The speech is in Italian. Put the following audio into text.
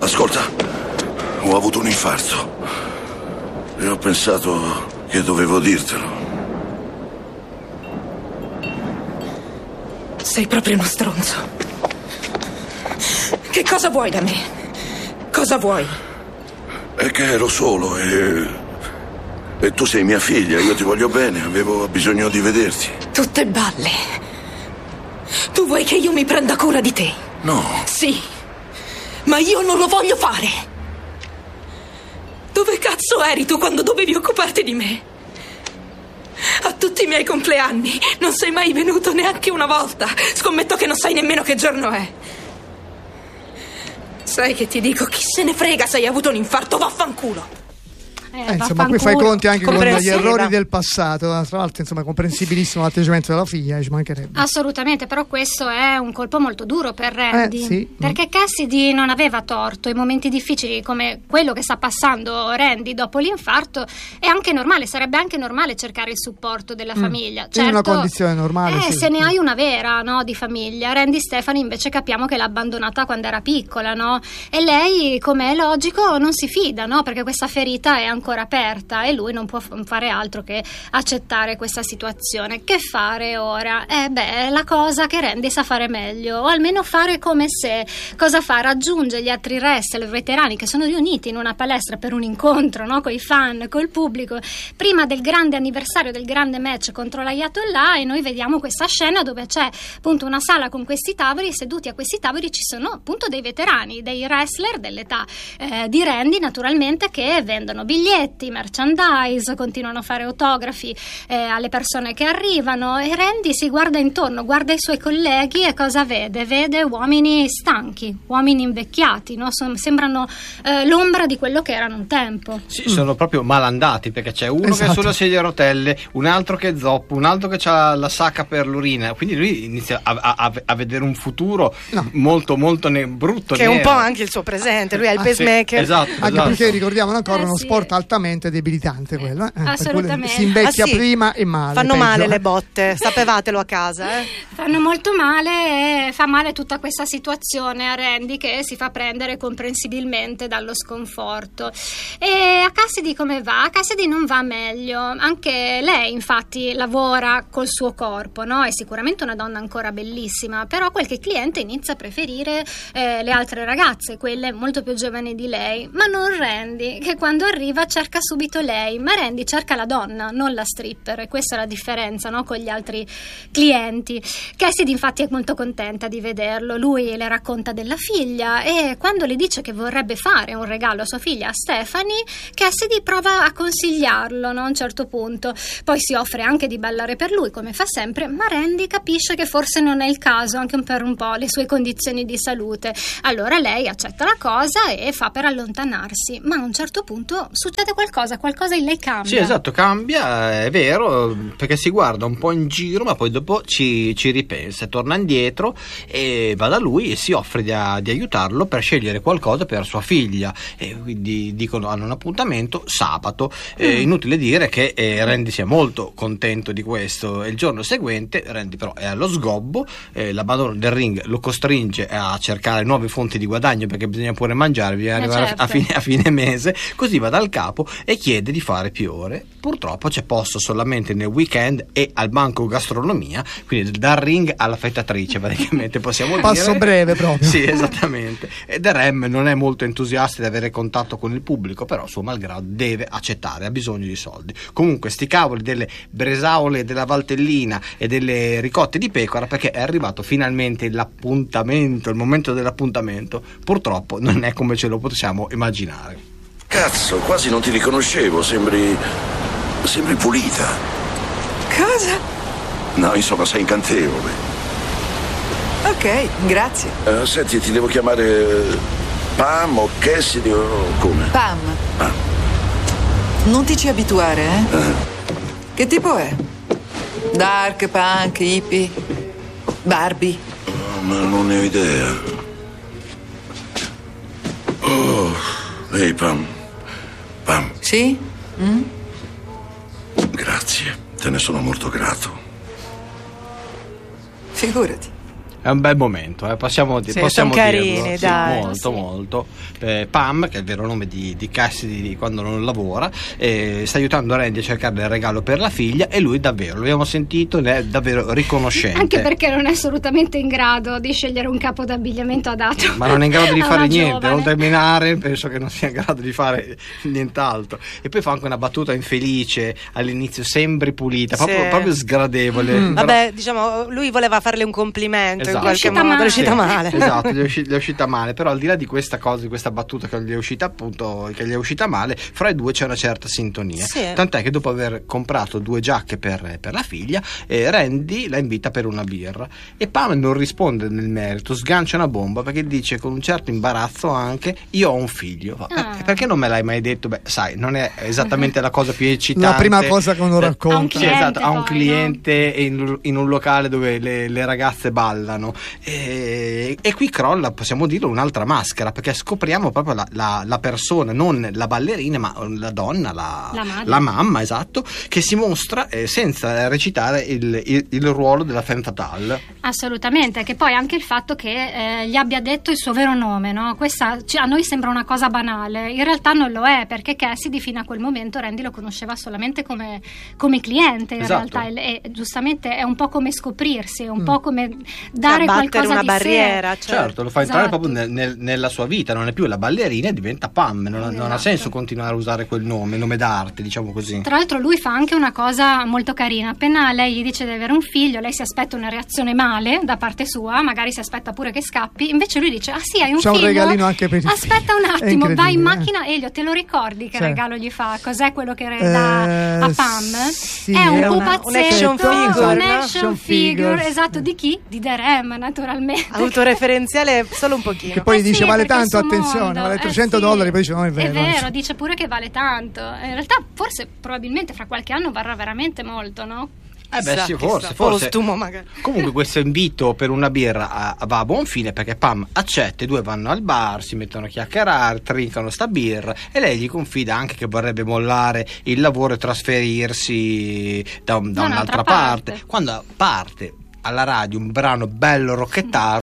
Ascolta, ho avuto un infarto e ho pensato che dovevo dirtelo. Sei proprio uno stronzo. Che cosa vuoi da me? Cosa vuoi? È che ero solo e tu sei mia figlia, io ti voglio bene, avevo bisogno di vederti. Tutte balle. Tu vuoi che io mi prenda cura di te? No. Sì, ma io non lo voglio fare. Dove cazzo eri tu quando dovevi occuparti di me? A tutti i miei compleanni non sei mai venuto neanche una volta. Scommetto che non sai nemmeno che giorno è. Sai che ti dico, chi se ne frega se hai avuto un infarto, vaffanculo. Insomma, qui fai conti anche con gli errori del passato. Tra l'altro, insomma, comprensibilissimo l'atteggiamento della figlia, ci mancherebbe. Assolutamente, però questo è un colpo molto duro per Randy. Sì. Perché Cassidy non aveva torto. In momenti difficili come quello che sta passando Randy dopo l'infarto è anche normale, sarebbe anche normale cercare il supporto della famiglia. Certo, in una condizione normale. Sì. Se ne hai una vera, no, di famiglia. Randy Stephanie invece capiamo che l'ha abbandonata quando era piccola, no? E lei, come è logico, non si fida, no? Perché questa ferita è ancora aperta e lui non può fare altro che accettare questa situazione. Che fare ora? La cosa che Randy sa fare meglio, o almeno fare come se. Cosa fa? Raggiunge gli altri wrestler veterani che sono riuniti in una palestra per un incontro, no? Con i fan, col pubblico, prima del grande anniversario del grande match contro l'Ayatollah, e noi vediamo questa scena dove c'è appunto una sala con questi tavoli, e seduti a questi tavoli ci sono appunto dei veterani, dei wrestler dell'età di Randy, naturalmente, che vendono biglietti, merchandise, continuano a fare autografi alle persone che arrivano, e Randy si guarda intorno, guarda i suoi colleghi e cosa vede? Vede uomini stanchi, uomini invecchiati, no? Sembrano l'ombra di quello che erano un tempo. Sì, sono proprio malandati, perché c'è uno che è sulla sedia a rotelle, un altro che è zoppo, un altro che ha la sacca per l'urina, quindi lui inizia a vedere un futuro molto molto brutto, che è un po' anche il suo presente. Lui ha il pacemaker. Esatto. Anche perché ricordiamo ancora uno sport altamente debilitante quello. Assolutamente. Si invecchia prima e male. Fanno male le botte, sapevatelo a casa. Fanno molto male, e fa male tutta questa situazione a Randy, che si fa prendere comprensibilmente dallo sconforto. E a Cassidy come va? A Cassidy non va meglio. Anche lei infatti lavora col suo corpo, no? È sicuramente una donna ancora bellissima, però qualche cliente inizia a preferire le altre ragazze, quelle molto più giovani di lei, ma non Randy, che quando arriva cerca subito lei, ma Randy cerca la donna, non la stripper, e questa è la differenza, no, con gli altri clienti. Cassidy infatti è molto contenta di vederlo, lui le racconta della figlia, e quando le dice che vorrebbe fare un regalo a sua figlia, a Stephanie, Cassidy prova a consigliarlo, no, a un certo punto, poi si offre anche di ballare per lui come fa sempre, ma Randy capisce che forse non è il caso, anche per un po' le sue condizioni di salute. Allora lei accetta la cosa e fa per allontanarsi, ma a un certo punto succede qualcosa in lei cambia. Sì, esatto, cambia, è vero, perché si guarda un po' in giro, ma poi dopo ci ripensa, torna indietro e va da lui e si offre di aiutarlo per scegliere qualcosa per sua figlia, e quindi dicono hanno un appuntamento sabato. Inutile dire che Randy sia molto contento di questo, e il giorno seguente Randy però è allo sgobbo, la madonna del ring lo costringe a cercare nuove fonti di guadagno, perché bisogna pure mangiare, bisogna arrivare a fine mese, così va dal capo e chiede di fare più ore. Purtroppo c'è posto solamente nel weekend e al banco gastronomia, quindi dal ring alla fettatrice praticamente, possiamo dire. Passo breve proprio. Sì, esattamente. E The Rem non è molto entusiasta di avere contatto con il pubblico, però suo malgrado deve accettare, ha bisogno di soldi. Comunque sti cavoli delle bresaole della Valtellina e delle ricotte di pecora, perché è arrivato finalmente l'appuntamento, il momento dell'appuntamento, purtroppo non è come ce lo possiamo immaginare. Cazzo, quasi non ti riconoscevo, sembri pulita. Cosa? No, insomma, sei incantevole. Ok, grazie. Senti, ti devo chiamare Pam o Cassidy o come? Pam. Non ti ci abituare, Che tipo è? Dark, punk, hippie, Barbie? Oh, ma non ne ho idea. Oh, ehi Pam. Sì? Grazie, te ne sono molto grato. Figurati. È un bel momento, possiamo sono carini, dirlo. dai. Molto. Pam, che è il vero nome di Cassidy quando non lavora, sta aiutando Randy a cercare il regalo per la figlia, e lui davvero, l'abbiamo sentito, ne è davvero riconoscente. Anche perché non è assolutamente in grado di scegliere un capo d'abbigliamento adatto. Ma non è in grado di fare niente, giovane. non terminare, penso che non sia in grado di fare nient'altro. E poi fa anche una battuta infelice all'inizio, sembri pulita, proprio sgradevole. Vabbè, diciamo, lui voleva farle un complimento, esatto. in qualche modo, è uscita male. Esatto, gli è uscita male, però al di là di questa cosa, di questa battuta che gli è uscita male, fra i due c'è una certa sintonia. Sì. Tant'è che dopo aver comprato 2 giacche per la figlia, Randy la invita per una birra, e Pam non risponde nel merito, sgancia una bomba, perché dice con un certo imbarazzo anche: io ho un figlio. Perché non me l'hai mai detto? Beh, sai, non è esattamente la cosa più eccitante, la prima cosa che uno racconta. Sì, esatto, a un poi, cliente in un locale dove le ragazze ballano, e qui crolla, possiamo dirlo, un'altra maschera, perché scopriamo proprio la persona, non la ballerina, ma la donna, la mamma, esatto, che si mostra senza recitare il ruolo della femme fatale. Assolutamente, che poi anche il fatto che gli abbia detto il suo vero nome, no? Questa a noi sembra una cosa banale, in realtà non lo è, perché Cassidy fino a quel momento Randy lo conosceva solamente come cliente, in esatto. realtà, e giustamente è un po' come scoprirsi, è un po' come dare qualcosa una di barriera, sé. Certo, lo fa entrare Esatto. proprio nella sua vita, non è più la ballerina e diventa Pam, non ha senso continuare a usare quel nome d'arte, diciamo così. Tra l'altro lui fa anche una cosa molto carina: appena lei gli dice di avere un figlio, lei si aspetta una reazione male da parte sua, magari si aspetta pure che scappi, invece lui dice: ah sì, hai un C'è figlio? un regalino anche per il aspetta un figlio. attimo, vai in macchina. Elio, te lo ricordi che regalo gli fa? Cos'è quello che dà a Pam? Sì, è un un pupazzetto, action figure, esatto, di chi? Di The Ram, naturalmente. Autoreferenziale solo un pochino. Che poi dice vale perché tanto, il suo attenzione, mondo, vale $300, sì. poi dice no, è vero. È vero, dice pure che vale tanto. In realtà forse probabilmente fra qualche anno varrà veramente molto, no? Sì, forse. Postumo magari. Comunque questo invito per una birra va a buon fine, perché Pam accetta, i due vanno al bar, si mettono a chiacchierare, trincano sta birra, e lei gli confida anche che vorrebbe mollare il lavoro e trasferirsi da un'altra parte. Quando parte alla radio un brano bello rocchettaro,